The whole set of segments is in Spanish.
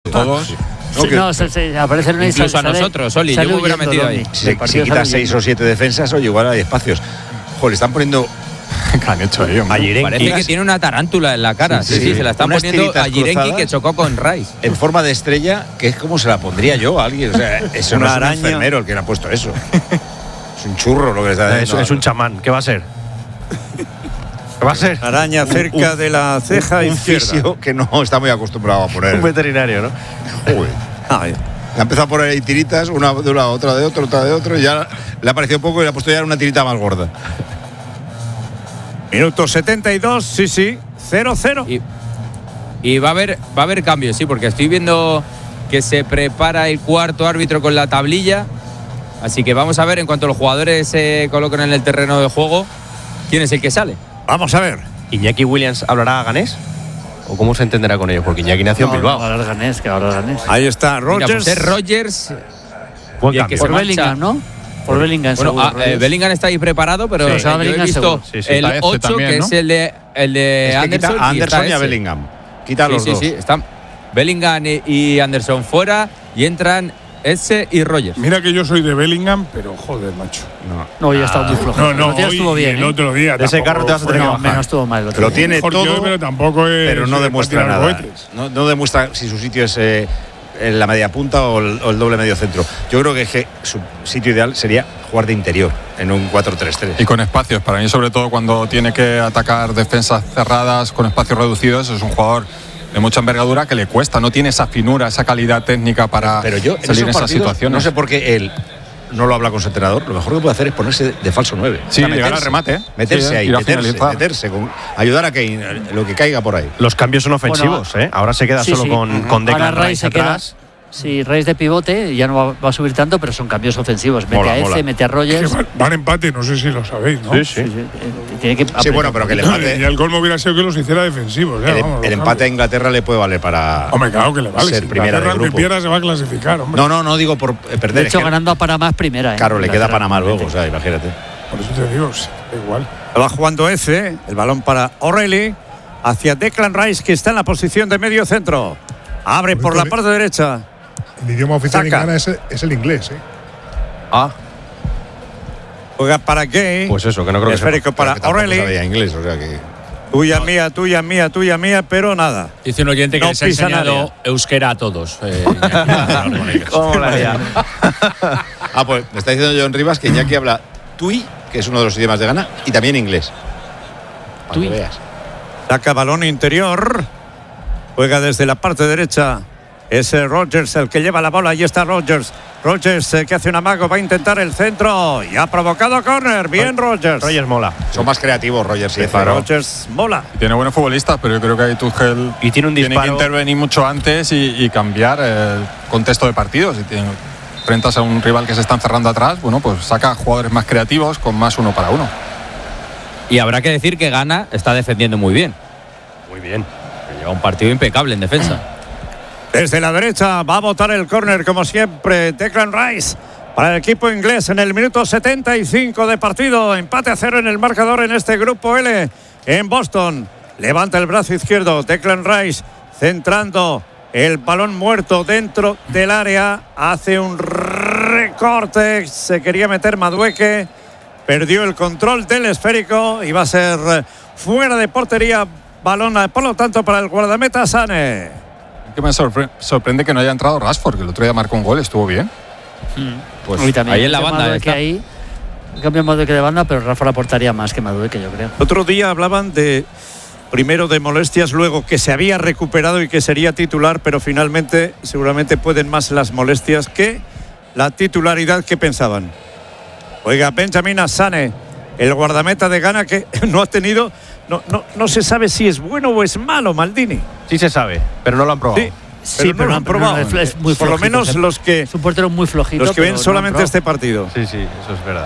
todos. Sí, se aparece en una incluso a nosotros, Oli, yo me hubiera metido ahí. Si quitas 6 o 7 defensas, oye, igual hay espacios. Joder, le están poniendo. ¿Qué han hecho ahí, hombre? Parece que tiene una tarántula en la cara. Sí, se la están poniendo a Jirenki, que chocó con Rice. En forma de estrella, que es como se la pondría yo a alguien. O sea, eso no es un enfermero el que le ha puesto eso. Es un churro lo que le está dando. Es un chamán. ¿Qué va a ser? ¿Qué va a ser? Araña cerca de la ceja izquierda. Un fisio que no está muy acostumbrado a poner. Un veterinario, ¿no? Joder. Ha empezado a poner ahí tiritas, una de un lado, otra de otro, otra de otro, y ya le ha parecido poco y le ha puesto ya una tirita más gorda. Minuto 72, sí, 0-0. Y va a haber cambios, sí, porque estoy viendo que se prepara el cuarto árbitro con la tablilla. Así que vamos a ver, en cuanto los jugadores se coloquen en el terreno de juego, quién es el que sale. Vamos a ver. ¿Iñaki Williams hablará ganés? ¿O cómo se entenderá con ellos? Porque Iñaki nació en Bilbao. Que hablar ganés. Ahí está Rogers. Mira, pues es Rogers. Buen cambio. Por Bellingham, ¿no? Por Bellingham. Bueno, Bellingham está ahí preparado, pero yo he visto el 8, también, que ¿no? es el de Anderson. Quita a Anderson y a ese. Bellingham. Quita a los dos. Sí, están Bellingham y Anderson fuera y entran Eze y Rogers. Mira que yo soy de Bellingham, pero joder, macho. No, ya está muy flojo. No, hoy estuvo bien. El otro día. De ese carro te vas a tener que bajar. No estuvo mal. Lo tiene mejor todo, yo, pero tampoco es. Pero no demuestra nada. No demuestra si su sitio es en la media punta o el doble medio centro. Yo creo que su sitio ideal sería jugar de interior en un 4-3-3. Y con espacios. Para mí, sobre todo, cuando tiene que atacar defensas cerradas con espacios reducidos, es un jugador de mucha envergadura que le cuesta, no tiene esa finura, esa calidad técnica para pero yo, salir en esas situaciones. No sé por qué él no lo habla con su entrenador. Lo mejor que puede hacer es ponerse de falso 9. Sí, llegar al remate. Meterse ahí, meterse, ayudar a que lo que caiga por ahí. Los cambios son ofensivos, ¿eh? Ahora se queda solo con Declan Rice atrás. Sí, Rice de pivote, ya no va a subir tanto, pero son cambios ofensivos. Mete a Eze, mete a Rogers. Van empate, no sé si lo sabéis, ¿no? Sí. Tiene que bueno, pero que el empate. Y el colmo hubiera sido que los hiciera defensivos. El empate a Inglaterra le puede valer para. Hombre, claro que le vale. Ser primera del grupo. Que pierda se va a clasificar, hombre. No digo por perder. De hecho, ganando a Panamá es primera. Claro, le queda a Panamá luego, o sea, imagínate. Por eso te digo, igual. Va jugando Eze, el balón para O'Reilly, hacia Declan Rice, que está en la posición de medio centro. Abre por la parte derecha. El idioma oficial en Ghana es el inglés, ¿eh? Juega para Gay. Pues eso, que no creo que esférico para O'Reilly. Sabía inglés, o sea que. Tuya mía, pero nada. Dice un oyente que les ha enseñado euskera a todos. ¿Cómo la haría? Pues me está diciendo John Rivas que Iñaki habla tui, que es uno de los idiomas de Ghana, y también inglés. Para que veas. Saca balón interior. Juega desde la parte derecha. Es Rogers el que lleva la bola. Ahí está Rogers. Rogers que hace un amago. Va a intentar el centro. Y ha provocado córner. Bien, Rogers. Rogers mola. Son más creativos, Rogers y Eze. Rogers mola. Tiene buenos futbolistas, pero yo creo que ahí Tuchel y tiene que intervenir mucho antes y cambiar el contexto de partido. Si enfrentas a un rival que se están cerrando atrás, bueno, pues saca jugadores más creativos con más 1 para 1. Y habrá que decir que Ghana está defendiendo muy bien. Muy bien. Lleva un partido impecable en defensa. Desde la derecha va a botar el córner, como siempre, Declan Rice para el equipo inglés en el minuto 75 de partido. Empate a 0 en el marcador en este grupo L en Boston. Levanta el brazo izquierdo, Declan Rice centrando el balón muerto dentro del área. Hace un recorte, se quería meter Madueke, perdió el control del esférico y va a ser fuera de portería. Balón, por lo tanto, para el guardameta Sané. Que me sorprende que no haya entrado Rashford, que el otro día marcó un gol, estuvo bien. Pues ahí en la banda está. Cambia Madueke de banda, pero Rafa aportaría más que Madueke, yo creo. Otro día hablaban primero de molestias, luego que se había recuperado y que sería titular, pero finalmente seguramente pueden más las molestias que la titularidad que pensaban. Oiga, Benjamin Asane, el guardameta de Ghana, que no ha tenido... No se sabe si es bueno o es malo, Maldini. Sí se sabe, pero no lo han probado. Sí, pero no lo han probado. Es muy por lo menos los que... Es un portero muy flojito. Los que ven solamente este partido. Sí, eso es verdad.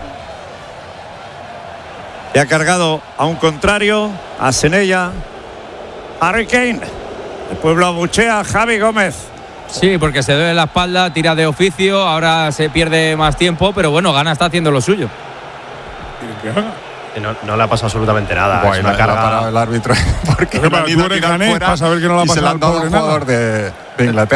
Le ha cargado a un contrario, a Senella, Harry Kane. El pueblo abuchea a Javi Gómez. Sí, porque se duele la espalda, tira de oficio, ahora se pierde más tiempo, pero bueno, Ghana está haciendo lo suyo. No le ha pasado absolutamente nada. Bueno, es una carga para el árbitro porque Para saber que no le ha pasado y se la han dado al jugador de Inglaterra.